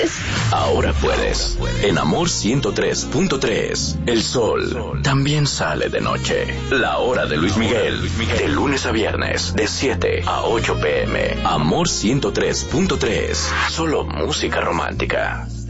Ahora puedes. En Amor 103.3, el sol también sale de noche. La hora de Luis Miguel, de lunes a viernes, de 7 a 8 p.m. Amor 103.3, solo música romántica.